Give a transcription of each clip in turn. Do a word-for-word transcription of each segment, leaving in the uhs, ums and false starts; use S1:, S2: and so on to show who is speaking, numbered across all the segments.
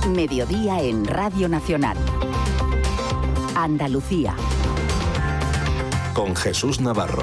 S1: Mediodía en Radio Nacional. Andalucía.
S2: Con Jesús Navarro.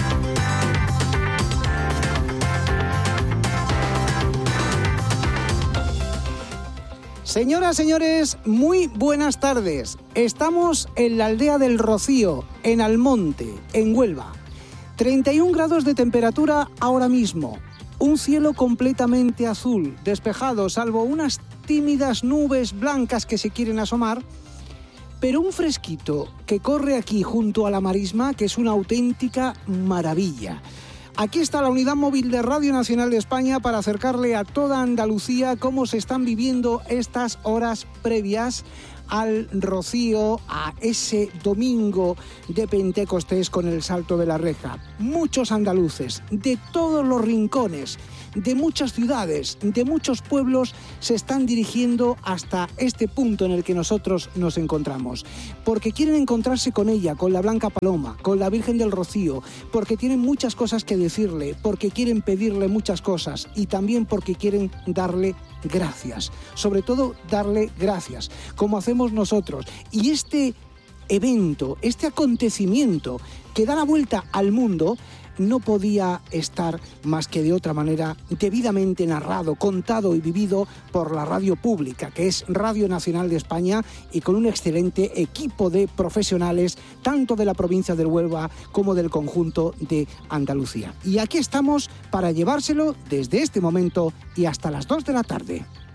S3: Señoras, señores, muy buenas tardes. Estamos en la aldea del Rocío, en Almonte, en Huelva. treinta y un grados de temperatura ahora mismo. Un cielo completamente azul, despejado, salvo unas tímidas nubes blancas que se quieren asomar, pero un fresquito que corre aquí junto a la marisma, que es una auténtica maravilla. Aquí está la unidad móvil de Radio Nacional de España para acercarle a toda Andalucía cómo se están viviendo estas horas previas al Rocío, a ese domingo de Pentecostés con el Salto de la Reja. Muchos andaluces de todos los rincones, de muchas ciudades, de muchos pueblos, se están dirigiendo hasta este punto en el que nosotros nos encontramos, porque quieren encontrarse con ella, con la Blanca Paloma, con la Virgen del Rocío, porque tienen muchas cosas que decirle, porque quieren pedirle muchas cosas y también porque quieren darle gracias, sobre todo darle gracias, como hacemos nosotros. Y este evento, este acontecimiento que da la vuelta al mundo, no podía estar más que de otra manera debidamente narrado, contado y vivido por la radio pública, que es Radio Nacional de España, y con un excelente equipo de profesionales, tanto de la provincia del Huelva como del conjunto de Andalucía. Y aquí estamos para llevárselo desde este momento y hasta las dos de la tarde.